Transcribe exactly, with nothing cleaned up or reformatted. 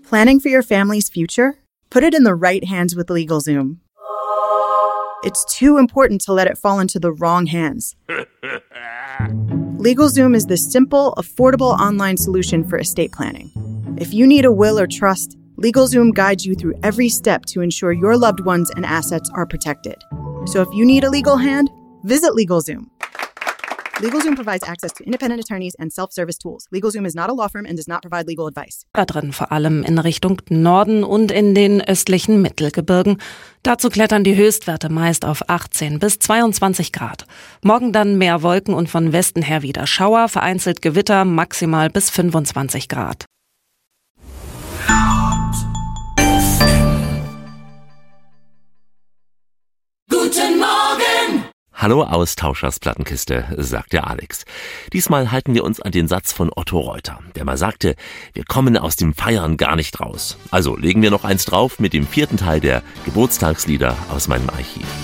Planning for your family's future? Put it in the right hands with LegalZoom. It's too important to let it fall into the wrong hands. LegalZoom is the simple, affordable online solution for estate planning. If you need a will or trust, LegalZoom guides you through every step to ensure your loved ones and assets are protected. So if you need a legal hand, visit LegalZoom. LegalZoom provides access to independent attorneys and self-service tools. LegalZoom is not a law firm and does not provide legal advice. Da drin vor allem in Richtung Norden und in den östlichen Mittelgebirgen. Dazu klettern die Höchstwerte meist auf achtzehn bis zweiundzwanzig Grad. Morgen dann mehr Wolken und von Westen her wieder Schauer, vereinzelt Gewitter, maximal bis fünfundzwanzig Grad. Guten Morgen! Hallo Austauschers Plattenkiste, sagt der Alex. Diesmal halten wir uns an den Satz von Otto Reuter, der mal sagte, wir kommen aus dem Feiern gar nicht raus. Also legen wir noch eins drauf mit dem vierten Teil der Geburtstagslieder aus meinem Archiv.